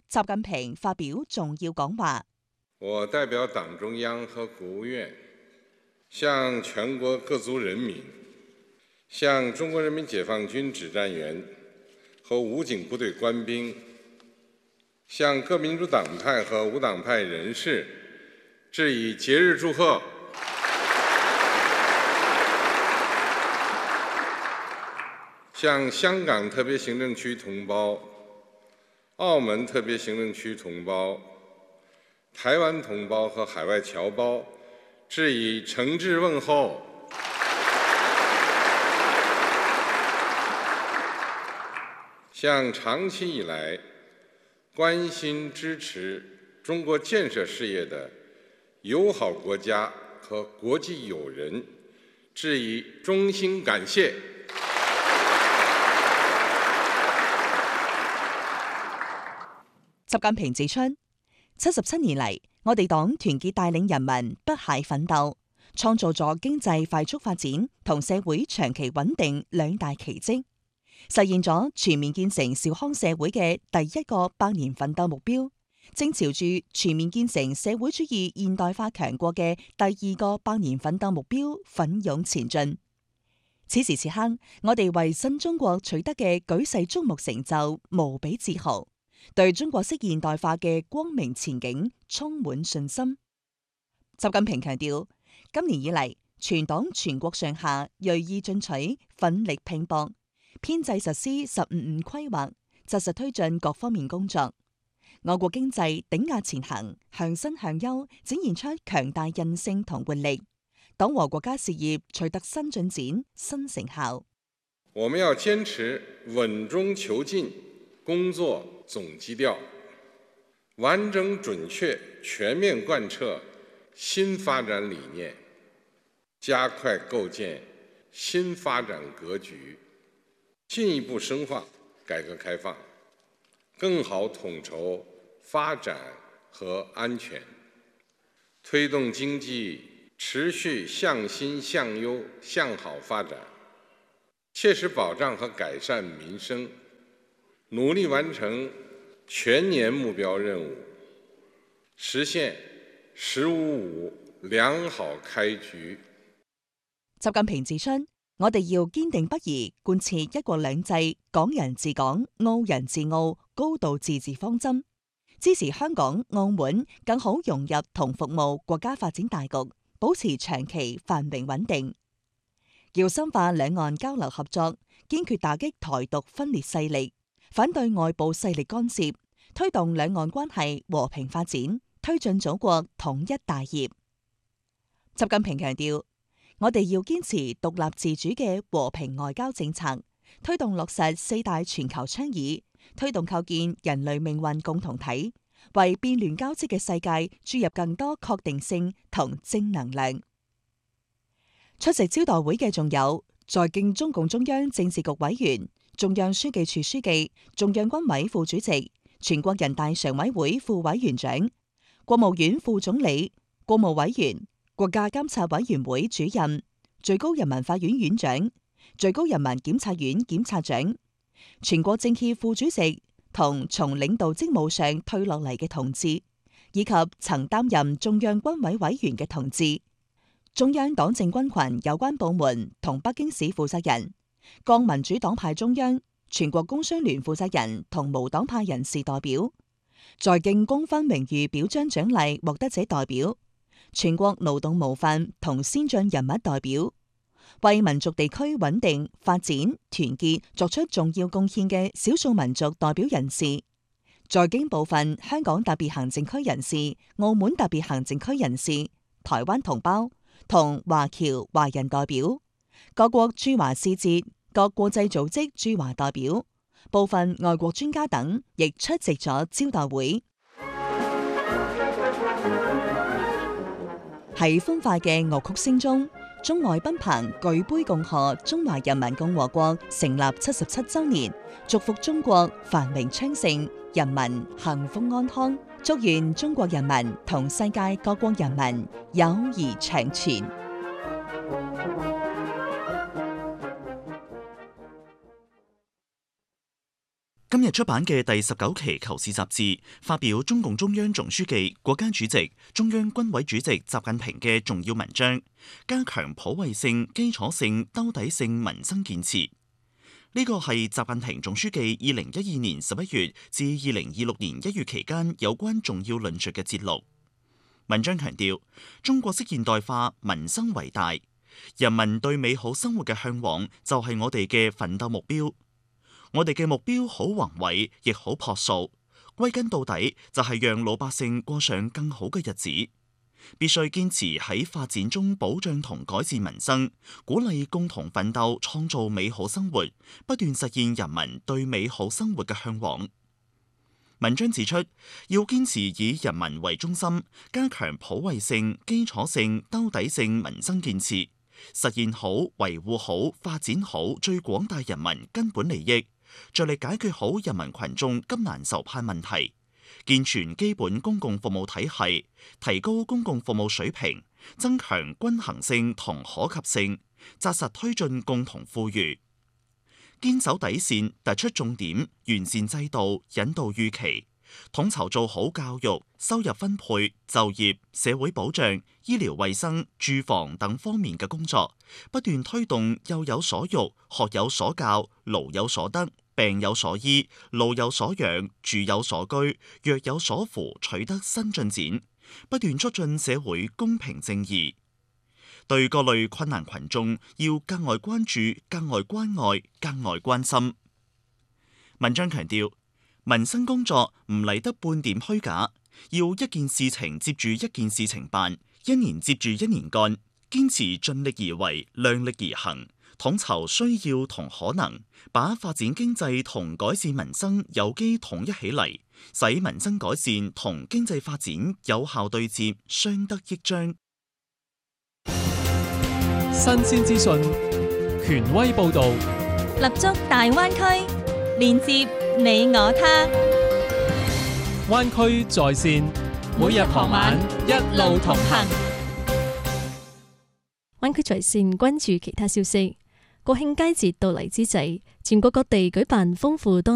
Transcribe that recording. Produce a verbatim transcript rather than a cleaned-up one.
習近平發表重要講話。 我代表黨中央和國務院，向全國各族人民、向中國人民解放軍指戰員和武警部隊官兵，向各民主黨派和無黨派人士致以節日祝賀。向香港特別行政區同胞、澳門特別行政區同胞、台灣同胞和海外僑胞致以誠摯問候。向長期以來關心支持中國建設事業的友好國家和國際友人致以衷心感謝。 習近平指出，七十七年嚟，我哋黨團結帶領人民不懈奮鬥，創造咗經濟快速發展同社會長期穩定兩大奇蹟，實現咗全面建成小康社會嘅第一個百年奮鬥目標，正朝住全面建成社會主義現代化強國嘅第二個百年奮鬥目標奮勇前進。此時此刻，我哋為新中國取得嘅舉世矚目成就無比自豪，對中國式現代化嘅光明前景充滿信心。習近平強調，今年以嚟，全黨全國上下銳意進取，奮力拼搏，編制實施十五五規劃，紮實推進各方面工作。我國經濟頂壓前行，向新向優，展現出強大韌性同活力，黨和國家事業取得新進展、新成效。 我們要堅持穩中求進工作總基調，完整準確全面貫徹新發展理念，加快構建新發展格局，進一步深化改革開放，更好統籌發展和安全，推動經濟持續向新向優向好發展，切實保障和改善民生，努力完成全年目標任務，實現“十五五”良好開局。 習近平指出，我哋要堅定不移貫徹一國兩制、港人治港、澳人治澳、高度自治方針，支持香港、澳門更好融入同服務國家發展大局，保持長期繁榮穩定。要深化兩岸交流合作，堅決打擊台獨分裂勢力，反對外部勢力干涉，推動兩岸關係和平發展，推進祖國統一大業。習近平強調，我哋要堅持獨立自主嘅和平外交政策，推動落實四大全球倡議，推動構建人類命運共同體，為變亂交織嘅世界注入更多確定性同正能量。出席招待會嘅仲有在京中共中央政治局委員、中央書記處書記、中央軍委副主席、全國人大常委會副委員長、國務院副總理、國務委員、國家監察委員會主任、最高人民法院院長、最高人民檢察院檢察長、全國政協副主席同從領導職務上退落嚟嘅同志，以及曾擔任中央軍委委員嘅同志，中央黨政軍群有關部門同北京市負責人，各民主黨派中央、全國工商聯負責人同無黨派人士代表，在京功勳榮譽表彰獎勵獲得者代表，全國勞動模範同先進人物代表，為民族地區穩定發展團結作出重要貢獻嘅少數民族代表人士，在京部分香港特別行政區人士、澳門特別行政區人士、台灣同胞同華僑華人代表，各國駐華使節、各國際組織駐華代表、部分外國專家等亦出席咗招待會。喺歡快嘅樂曲聲中，中外賓朋舉杯恭賀中華人民共和國成立七十七週年，祝福中國繁榮昌盛，人民幸福安康，祝願中國人民同世界各國人民友誼長存。 今日出版嘅第十九期《求是》雜誌發表中共中央總書記、國家主席、中央軍委主席習近平嘅重要文章，加強普惠性、基礎性、兜底性民生建設。呢個係習近平總書記二零一二年十一月至二零二六年一月期間有關重要論述嘅節錄。文章強調，中國式現代化民生為大，人民對美好生活嘅向往就係我哋嘅奮鬥目標。我哋嘅目標好宏偉，亦好樸素，歸根到底就係讓老百姓過上更好嘅日子。必須堅持喺發展中保障同改善民生，鼓勵共同奮鬥，創造美好生活，不斷實現人民對美好生活嘅向往。文章指出，要堅持以人民為中心，加強普惠性、基礎性、兜底性民生建設，實現好、維護好、發展好最廣大人民根本利益，着力解決好人民群眾急難愁盼問題，健全基本公共服務體系，提高公共服務水平，增強均衡性同可及性，紮實推進共同富裕。堅守底線，突出重點，完善制度，引導預期，統籌做好教育、收入分配、就業、社會保障、醫療衛生、住房等方面嘅工作，不斷推動幼有所育、學有所教、勞有所得、病有所醫、老有所養、住有所居、弱有所扶，取得新進展，不斷促進社會公平正義。對各類困難群眾要格外關注、格外關愛、格外關心。文章強調，民生工作唔嚟得半點虛假，要一件事情接住一件事情辦，一年接住一年幹，堅持盡力而為、量力而行，統籌需要同可能，把發展經濟同改善民生有機統一起嚟，使民生改善同經濟發展有效對接，相得益彰。 新鮮資訊，權威報導， 立足大灣區，連接你我他。 灣區在線，每日傍晚一路同行。 灣區在線關注其他消息。國慶佳節到嚟之際，全國各地舉辦豐富多